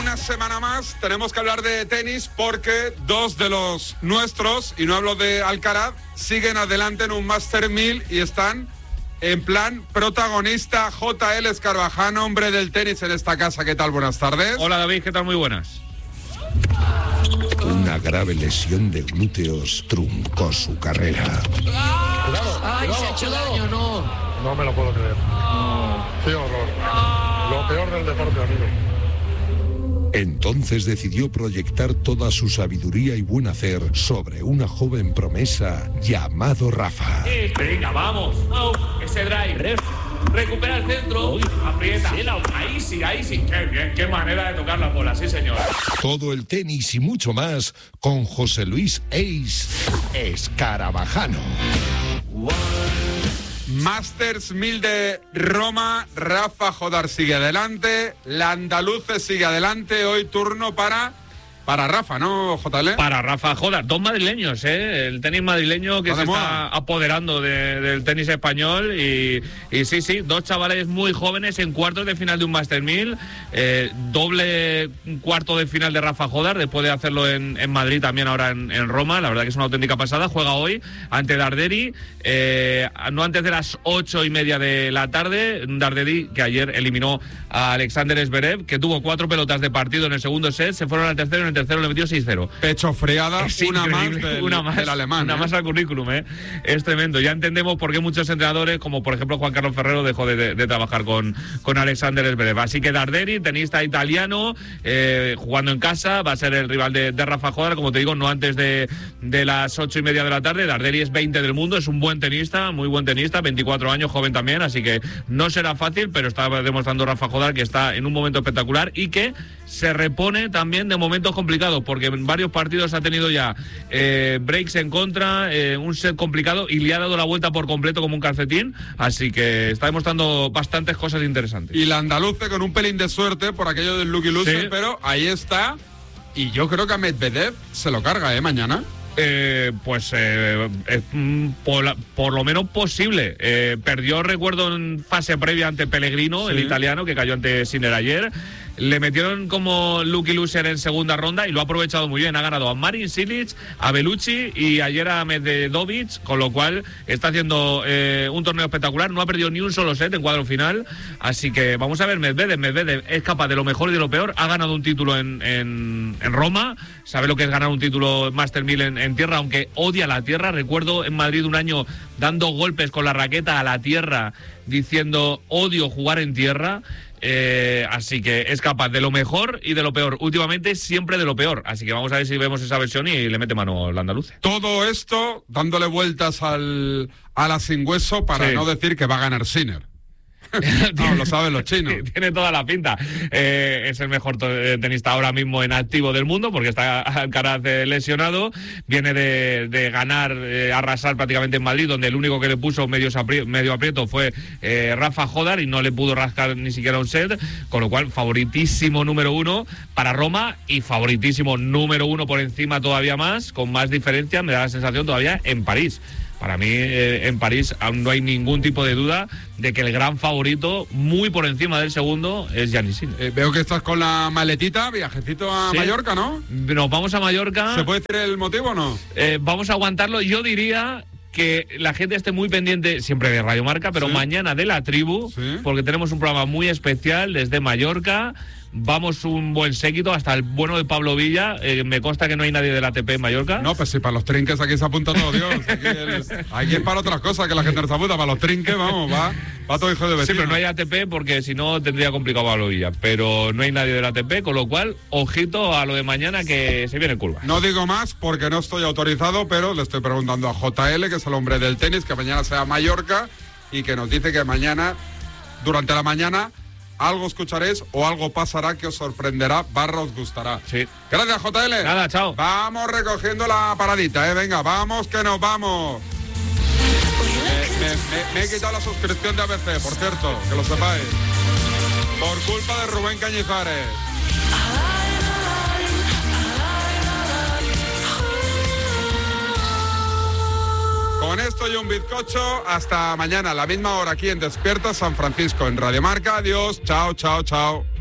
una semana más tenemos que hablar de tenis porque dos de los nuestros, y no hablo de Alcaraz, siguen adelante en un Master 1000 y están en plan protagonista. JL Escarabajano, hombre del tenis en esta casa. ¿Qué tal? Buenas tardes. Hola David, ¿qué tal? Muy buenas. Una grave lesión de glúteos truncó su carrera. ¡Ay, se ha hecho daño, no! No me lo puedo creer. ¡Qué horror! Lo peor del deporte, amigo. Entonces decidió proyectar toda su sabiduría y buen hacer sobre una joven promesa llamado Rafa. Venga, vamos. Ese drive. Recupera el centro. Aprieta. Ahí sí. Qué bien, qué manera de tocar la bola, sí señor. Todo el tenis y mucho más con José Luis Ace Escarabajano. Masters 1000 de Roma, Rafa Jodar sigue adelante, la andaluce sigue adelante, hoy turno para Rafa, ¿no, JL? Para Rafa Jodar, dos madrileños, el tenis madrileño que se está apoderando del tenis español y sí, dos chavales muy jóvenes en cuartos de final de un Master 1000, doble cuarto de final de Rafa Jodar, después de hacerlo en Madrid, también ahora en Roma. La verdad que es una auténtica pasada. Juega hoy ante Darderi, no antes de las 8:30 de la tarde. Darderi que ayer eliminó a Alexander Zverev, que tuvo 4 pelotas de partido en el segundo set, se fueron al tercero, en el tercero le metió 6-0. Pecho friada, una más del alemán. Una más al currículum, es tremendo. Ya entendemos por qué muchos entrenadores, como por ejemplo Juan Carlos Ferrero, dejó de trabajar con Alexander Zverev. Así que Darderi, tenista italiano, jugando en casa, va a ser el rival de Rafa Jodar, como te digo, no antes de las 8:30 de la tarde. Darderi es 20 del mundo, es un buen tenista, muy buen tenista, 24 años, joven también, así que no será fácil, pero está demostrando Rafa Jodar que está en un momento espectacular y que se repone también de momentos complicados, porque en varios partidos ha tenido ya breaks en contra, un set complicado y le ha dado la vuelta por completo como un calcetín, así que está demostrando bastantes cosas interesantes. Y la andaluce con un pelín de suerte por aquello del Lucky Loser, sí. Pero ahí está, y yo creo que a Medvedev se lo carga, mañana. Por lo menos posible. Perdió, recuerdo, en fase previa ante Pellegrino, sí, el italiano, que cayó ante Sinner ayer. Le metieron como lucky loser en segunda ronda y lo ha aprovechado muy bien. Ha ganado a Marin Cilic, a Bellucci y ayer a Medvedovic, con lo cual está haciendo un torneo espectacular. No ha perdido ni un solo set en cuadro final. Así que vamos a ver, Medvedev es capaz de lo mejor y de lo peor. Ha ganado un título en Roma. Sabe lo que es ganar un título Master 1000 en tierra, aunque odia la tierra. Recuerdo en Madrid un año dando golpes con la raqueta a la tierra, diciendo odio jugar en tierra. Así que es capaz de lo mejor y de lo peor. Últimamente siempre de lo peor. Así que vamos a ver si vemos esa versión y le mete mano el andaluz. Todo esto dándole vueltas a la sin hueso para no decir que va a ganar Sinner. No, lo saben los chinos. Tiene toda la pinta. Es el mejor tenista ahora mismo en activo del mundo, porque está Alcaraz lesionado. Viene de ganar, arrasar prácticamente en Madrid, donde el único que le puso medio aprieto fue Rafa Jodar y no le pudo rascar ni siquiera un set. Con lo cual, favoritísimo número 1 para Roma y favoritísimo número 1 por encima todavía más, con más diferencia, me da la sensación todavía en París. Para mí, en París aún no hay ningún tipo de duda de que el gran favorito, muy por encima del segundo, es Giannis Sinner. Veo que estás con la maletita, viajecito a Mallorca, ¿no? Nos vamos a Mallorca. ¿Se puede decir el motivo o no? Vamos a aguantarlo. Yo diría que la gente esté muy pendiente siempre de Radio Marca, pero mañana de La Tribu, porque tenemos un programa muy especial desde Mallorca. Vamos un buen séquito, hasta el bueno de Pablo Villa. Me consta que no hay nadie del ATP en Mallorca. No, pues sí, para los trinques aquí se apunta todo Dios. Aquí es para otras cosas que la gente no se apunta. Para los trinques, vamos, va todo hijo de vecino. Sí, pero no hay ATP porque si no tendría complicado Pablo Villa. Pero no hay nadie del ATP, con lo cual, ojito a lo de mañana que se viene curva. No digo más porque no estoy autorizado, pero le estoy preguntando a JL, que es el hombre del tenis, que mañana sea Mallorca y que nos dice que mañana, durante la mañana, algo escucharéis o algo pasará que os sorprenderá, os gustará. Sí. Gracias, JL. Nada, chao. Vamos recogiendo la paradita, venga, vamos que nos vamos. Me he quitado la suscripción de ABC, por cierto, que lo sepáis. Por culpa de Rubén Cañizares. Con esto y un bizcocho, hasta mañana a la misma hora aquí en Despierta San Francisco en Radio Marca. Adiós, chao, chao, chao.